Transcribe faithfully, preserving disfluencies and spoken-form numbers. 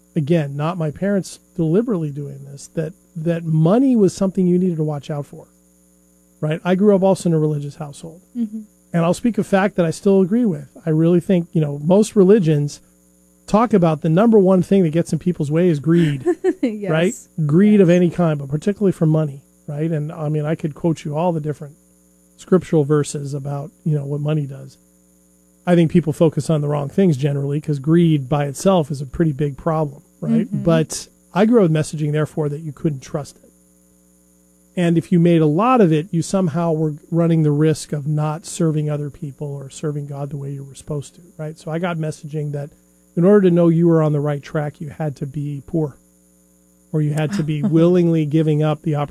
again, not my parents deliberately doing this, that, that money was something you needed to watch out for, right? I grew up also in a religious household. Mm-hmm. And I'll speak a fact that I still agree with. I really think, you know, most religions talk about the number one thing that gets in people's way is greed, Yes. right? Greed of any kind, but particularly for money, right? And I mean, I could quote you all the different scriptural verses about, you know, what money does. I think people focus on the wrong things generally because greed by itself is a pretty big problem, right? Mm-hmm. But I grew up with messaging, therefore, that you couldn't trust it. And if you made a lot of it, you somehow were running the risk of not serving other people or serving God the way you were supposed to, right? So I got messaging that in order to know you were on the right track, you had to be poor, or you had to be willingly giving up the opportunity